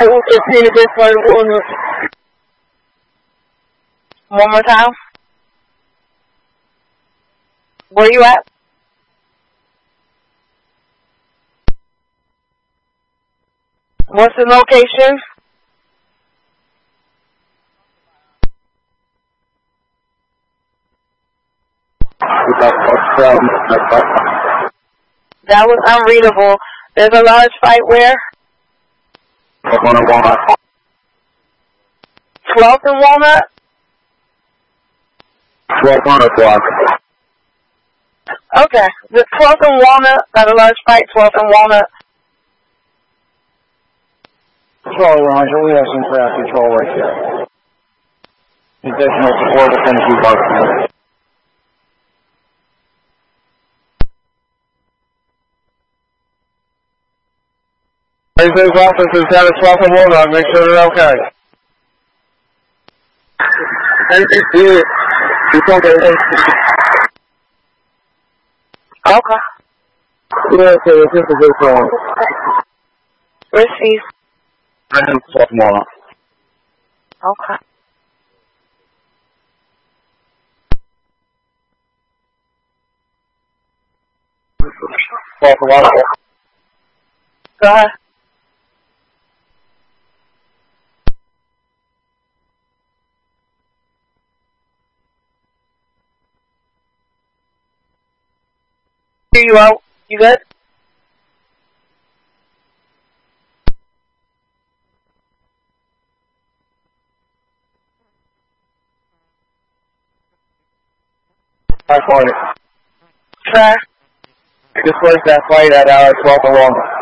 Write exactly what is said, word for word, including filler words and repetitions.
fifteen against Fight Warner. One more time. Where you at? What's the location? That was unreadable. There's a large fight where? twelfth and Walnut? twelfth Walnut block. Okay. The twelfth and Walnut, got a large fight, twelfth and Walnut. Control, Roger. We have some craft control right there. Additional support within two blocks. Raise those officers down at twelfth and Walnut. Make sure they're okay. Okay. Yeah, okay, this is a good call. Receive. I am twelfth and Walnut. Okay. twelfth and Walnut. Go ahead. Here you out. You good? I find it. Try. Just like that fight at uh, twelfth and Walnut.